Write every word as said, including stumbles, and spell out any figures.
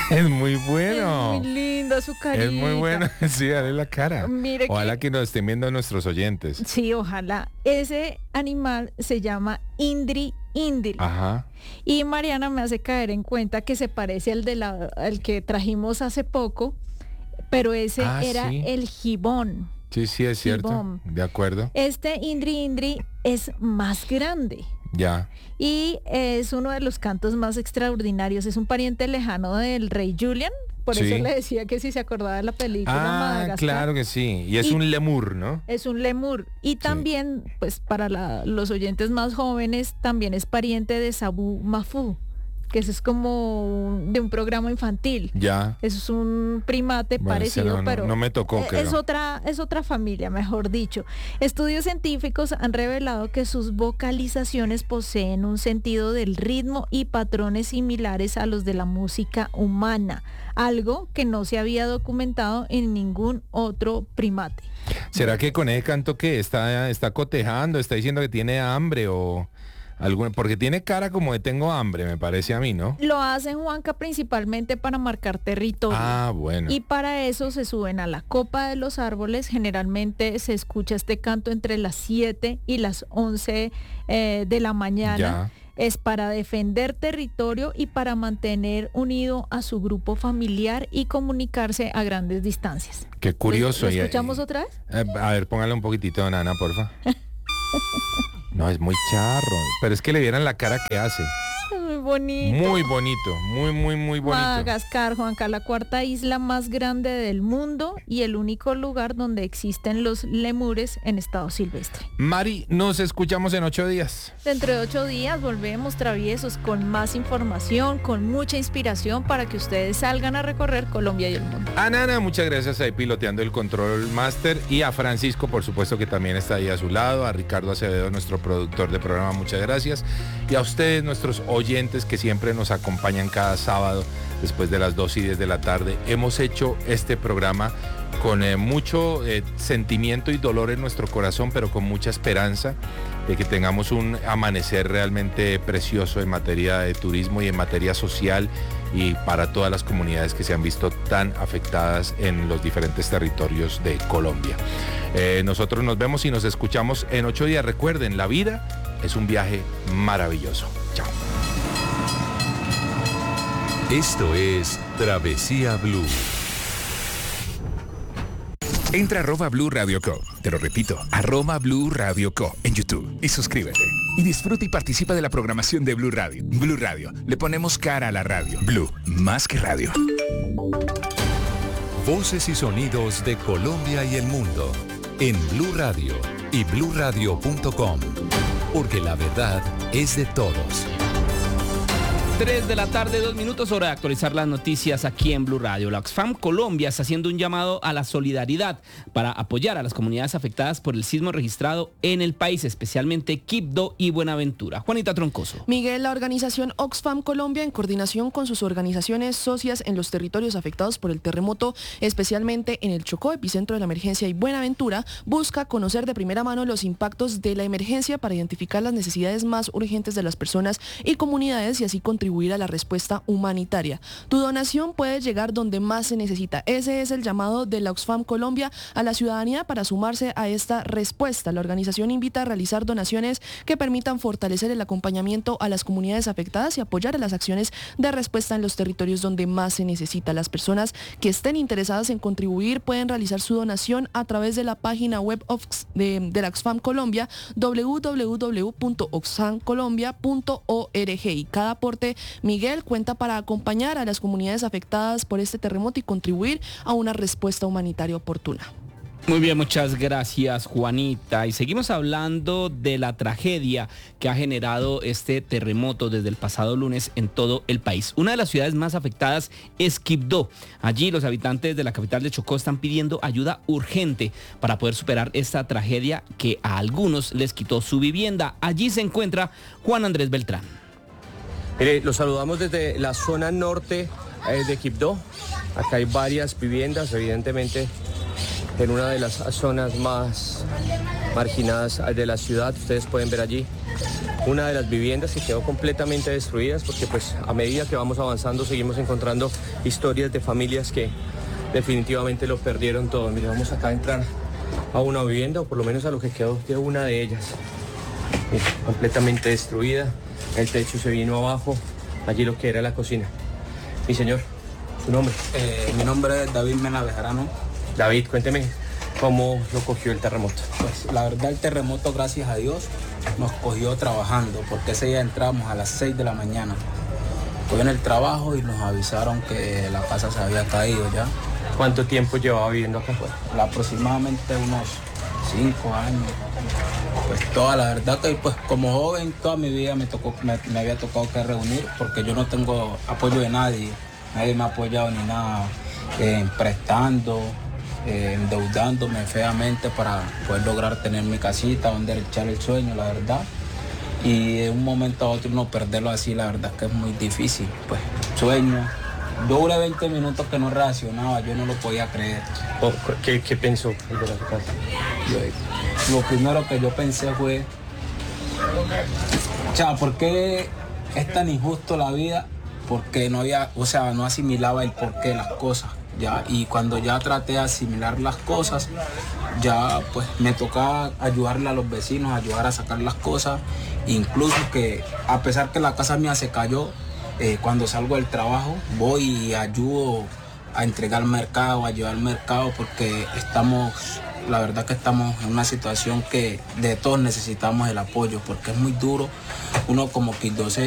Es muy bueno. Es muy linda su carita. Es muy bueno. Sí, dale la cara. Mire ojalá que... que nos estén viendo nuestros oyentes. Sí, ojalá. Ese animal se llama Indri Indri. Ajá. Y Mariana me hace caer en cuenta que se parece al, de la, al que trajimos hace poco, pero ese Ah, era sí. el gibón. Sí, sí, es cierto. Gibón. De acuerdo. Este Indri Indri es más grande. Ya. Y es uno de los cantos más extraordinarios. Es un pariente lejano del rey Julian. Por Sí. eso le decía que si se acordaba de la película Ah, Madagascar. claro que sí. Y es Y- un lemur, ¿no? Es un lemur. Y también, pues para la- los oyentes más jóvenes, también es pariente de Sabu Mafu, que ese es como un- de un programa infantil. Ya. Eso es un primate Bueno, ese parecido, no, no, pero no me tocó, eh, creo. es otra, es otra familia, mejor dicho. Estudios científicos han revelado que sus vocalizaciones poseen un sentido del ritmo y patrones similares a los de la música humana, algo que no se había documentado en ningún otro primate. ¿Será que con ese canto que está, está cotejando, está diciendo que tiene hambre o algún, porque tiene cara como de tengo hambre, me parece a mí, ¿no? Lo hacen, Juanca, principalmente para marcar territorio. Ah, bueno. Y para eso se suben a la copa de los árboles. Generalmente se escucha este canto entre las siete y las once eh, de la mañana. Ya. Es para defender territorio y para mantener unido a su grupo familiar y comunicarse a grandes distancias. Qué curioso. ¿Lo y- escuchamos y- otra vez? Eh, a ver, póngale un poquitito, Nana, porfa. No, es muy charro. Pero es que le vieran la cara que hace. Es muy bonito. Muy bonito, muy, muy, muy bonito. Madagascar, Juanca, la cuarta isla más grande del mundo y el único lugar donde existen los lemures en estado silvestre. Mari, nos escuchamos en ocho días. Dentro de ocho días volvemos traviesos con más información, con mucha inspiración para que ustedes salgan a recorrer Colombia y el mundo. A Nana, muchas gracias ahí piloteando el control master, y a Francisco, por supuesto, que también está ahí a su lado, a Ricardo Acevedo, nuestro productor de programa, muchas gracias, y a ustedes, nuestros oyentes que siempre nos acompañan cada sábado después de las dos y diez de la tarde. Hemos hecho este programa con eh, mucho eh, sentimiento y dolor en nuestro corazón, pero con mucha esperanza de que tengamos un amanecer realmente precioso en materia de turismo y en materia social, y para todas las comunidades que se han visto tan afectadas en los diferentes territorios de Colombia. Eh, nosotros nos vemos y nos escuchamos en ocho días. Recuerden, la vida es un viaje maravilloso. Chao. Esto es Travesía Blue. Entra a arroba Blue Radio Co. Te lo repito, arroba Blue Radio Co. en YouTube y suscríbete. Y disfruta y participa de la programación de Blue Radio. Blue Radio, le ponemos cara a la radio. Blue, más que radio. Voces y sonidos de Colombia y el mundo en Blue Radio y blue radio punto com. Porque la verdad es de todos. tres de la tarde, dos minutos, hora de actualizar las noticias aquí en Blue Radio. La Oxfam Colombia está haciendo un llamado a la solidaridad para apoyar a las comunidades afectadas por el sismo registrado en el país, especialmente Quibdó y Buenaventura. Juanita Troncoso. Miguel, la organización Oxfam Colombia, en coordinación con sus organizaciones socias en los territorios afectados por el terremoto, especialmente en el Chocó, epicentro de la emergencia, y Buenaventura, busca conocer de primera mano los impactos de la emergencia para identificar las necesidades más urgentes de las personas y comunidades y así contribuir a la respuesta humanitaria. Tu donación puede llegar donde más se necesita. Ese es el llamado de la Oxfam Colombia a la ciudadanía para sumarse a esta respuesta. La organización invita a realizar donaciones que permitan fortalecer el acompañamiento a las comunidades afectadas y apoyar a las acciones de respuesta en los territorios donde más se necesita. Las personas que estén interesadas en contribuir pueden realizar su donación a través de la página web of, de, de la Oxfam Colombia, doble u doble u doble u punto oxfam colombia punto org, y cada aporte, Miguel, cuenta para acompañar a las comunidades afectadas por este terremoto y contribuir a una respuesta humanitaria oportuna. Muy bien, muchas gracias, Juanita. Y seguimos hablando de la tragedia que ha generado este terremoto desde el pasado lunes en todo el país. Una de las ciudades más afectadas es Quibdó. Allí los habitantes de la capital de Chocó están pidiendo ayuda urgente para poder superar esta tragedia que a algunos les quitó su vivienda. Allí se encuentra Juan Andrés Beltrán. Mire, los saludamos desde la zona norte eh, de Quibdó. Acá hay varias viviendas, evidentemente en una de las zonas más marginadas de la ciudad. Ustedes pueden ver allí una de las viviendas que quedó completamente destruidas, porque pues a medida que vamos avanzando seguimos encontrando historias de familias que definitivamente lo perdieron todo. Mira, vamos acá a entrar a una vivienda, o por lo menos a lo que quedó de una de ellas. Mira, completamente destruida, el techo se vino abajo, allí lo que era la cocina. Mi señor, ¿su nombre? Eh, mi nombre es David Mena Bejarano. David, cuénteme, ¿cómo lo cogió el terremoto? Pues la verdad el terremoto, gracias a Dios, nos cogió trabajando, porque ese día entramos a las seis de la mañana. Estuve en el trabajo y nos avisaron que la casa se había caído ya. ¿Cuánto tiempo llevaba viviendo acá afuera? Aproximadamente unos cinco años. Pues toda la verdad que pues como joven toda mi vida me tocó me, me había tocado que reunir, porque yo no tengo apoyo de nadie. Nadie me ha apoyado ni nada, eh, prestando, eh, endeudándome feamente para poder lograr tener mi casita donde echar el sueño, la verdad. Y de un momento a otro no perderlo así, la verdad que es muy difícil. Pues sueño. Yo duré veinte minutos que no reaccionaba, yo no lo podía creer. Oh, ¿Qué, qué pensó al ver a su casa? Yo, lo primero que yo pensé fue, o sea, ¿por qué es tan injusto la vida? Porque no había, o sea, no asimilaba el porqué de las cosas. Ya, y cuando ya traté de asimilar las cosas, ya pues me tocaba ayudarle a los vecinos, ayudar a sacar las cosas. Incluso que a pesar que la casa mía se cayó, Eh, cuando salgo del trabajo voy y ayudo a entregar al mercado, a ayudar al mercado, porque estamos, la verdad que estamos en una situación que de todos necesitamos el apoyo, porque es muy duro uno como quildosé